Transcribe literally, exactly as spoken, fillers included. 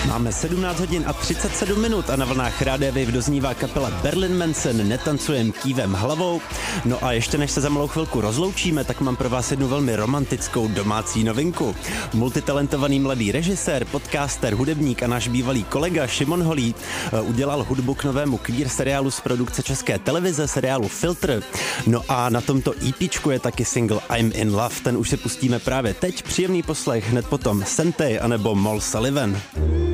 Máme sedmnáct hodin a třicet sedm minut a na vlnách Rádia Wave doznívá kapela Berlin Manson, Netancujem kývem hlavou. No a ještě než se za malou chvilku rozloučíme, tak mám pro vás jednu velmi romantickou domácí novinku. Multitalentovaný mladý režisér, podcaster, hudebník a náš bývalý kolega Šimon Holý udělal hudbu k novému queer seriálu z produkce České televize, seriálu Filtr. No a na tomto EPčku je taky single I'm in Love, ten už si pustíme právě teď. Příjemný poslech, hned potom Sentej anebo Moll Sullivan.